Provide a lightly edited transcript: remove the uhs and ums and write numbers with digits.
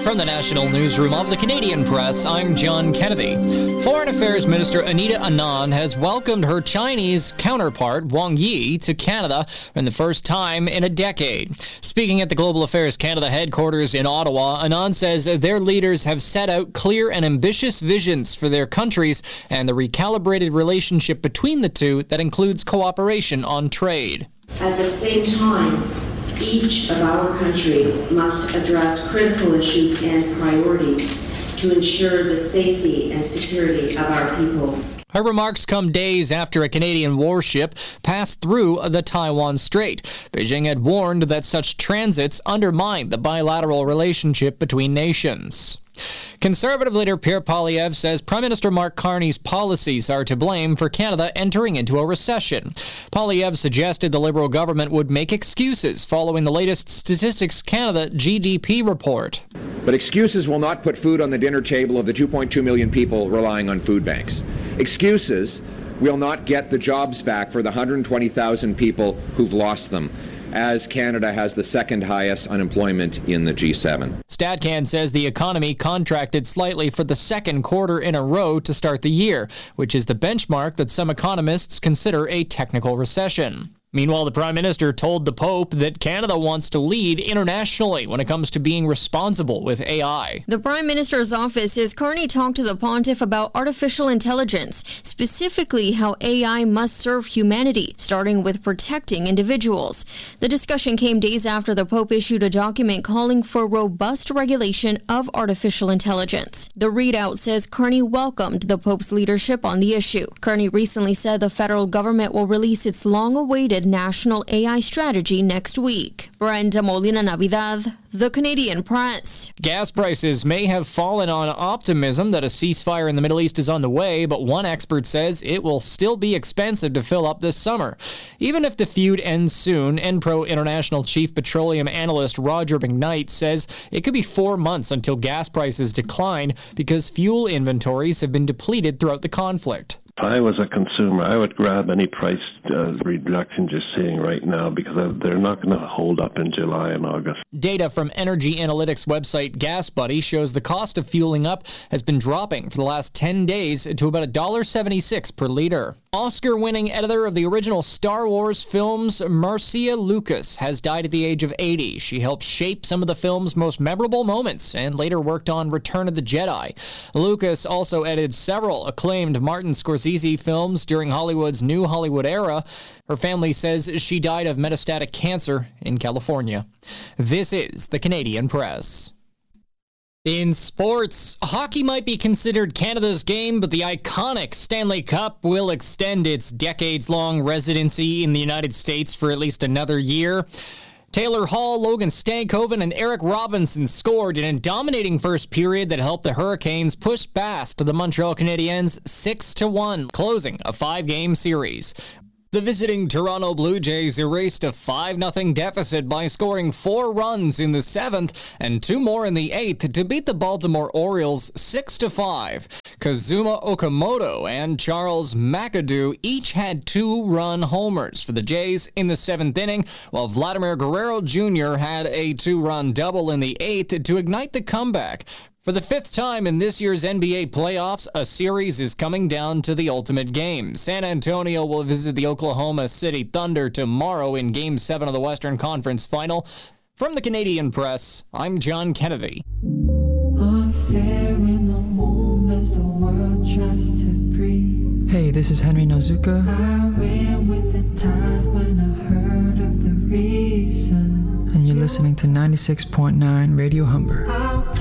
From the National Newsroom of the Canadian Press, I'm John Kennedy. Foreign Affairs Minister Anita Anand has welcomed her Chinese counterpart, Wang Yi, to Canada for the first time in a decade. Speaking at the Global Affairs Canada headquarters in Ottawa, Anand says their leaders have set out clear and ambitious visions for their countries and the recalibrated relationship between the two that includes cooperation on trade. At the same time, each of our countries must address critical issues and priorities to ensure the safety and security of our peoples. Her remarks come days after a Canadian warship passed through the Taiwan Strait. Beijing had warned that such transits undermine the bilateral relationship between nations. Conservative leader Pierre Poilievre says Prime Minister Mark Carney's policies are to blame for Canada entering into a recession. Poilievre suggested the Liberal government would make excuses following the latest Statistics Canada GDP report. But excuses will not put food on the dinner table of the 2.2 million people relying on food banks. Excuses will not get the jobs back for the 120,000 people who've lost them, as Canada has the second highest unemployment in the G7. StatCan says the economy contracted slightly for the second quarter in a row to start the year, which is the benchmark that some economists consider a technical recession. Meanwhile, the Prime Minister told the Pope that Canada wants to lead internationally when it comes to being responsible with AI. The Prime Minister's office says Carney talked to the Pontiff about artificial intelligence, specifically how AI must serve humanity, starting with protecting individuals. The discussion came days after the Pope issued a document calling for robust regulation of artificial intelligence. The readout says Carney welcomed the Pope's leadership on the issue. Carney recently said the federal government will release its long-awaited national AI strategy next week. Brenda Molina Navidad, The Canadian Press. Gas prices may have fallen on optimism that a ceasefire in the Middle East is on the way, but one expert says it will still be expensive to fill up this summer. Even if the feud ends soon, Enpro International Chief Petroleum Analyst Roger McKnight says it could be 4 months until gas prices decline because fuel inventories have been depleted throughout the conflict. If I was a consumer, I would grab any price reduction just seeing right now because they're not going to hold up in July and August. Data from energy analytics website GasBuddy shows the cost of fueling up has been dropping for the last 10 days to about $1.76 per liter. Oscar-winning editor of the original Star Wars films, Marcia Lucas, has died at the age of 80. She helped shape some of the film's most memorable moments and later worked on Return of the Jedi. Lucas also edited several acclaimed Martin Scorsese films during Hollywood's New Hollywood era. Her family says she died of metastatic cancer in California. This is the Canadian Press. In sports, hockey might be considered Canada's game, but the iconic Stanley Cup will extend its decades-long residency in the United States for at least another year. Taylor Hall, Logan Stankoven, and Eric Robinson scored in a dominating first period that helped the Hurricanes push past the Montreal Canadiens 6-1, closing a 5-game series. The visiting Toronto Blue Jays erased a 5-0 deficit by scoring 4 runs in the 7th and 2 more in the 8th to beat the Baltimore Orioles 6-5. Kazuma Okamoto and Charles McAdoo each had 2-run homers for the Jays in the 7th inning, while Vladimir Guerrero Jr. had a 2-run double in the 8th to ignite the comeback. For the 5th time in this year's NBA playoffs, a series is coming down to the ultimate game. San Antonio will visit the Oklahoma City Thunder tomorrow in Game 7 of the Western Conference Final. From the Canadian Press, I'm John Kennedy. Hey, this is Henry Nozuka. And you're listening to 96.9 Radio Humber.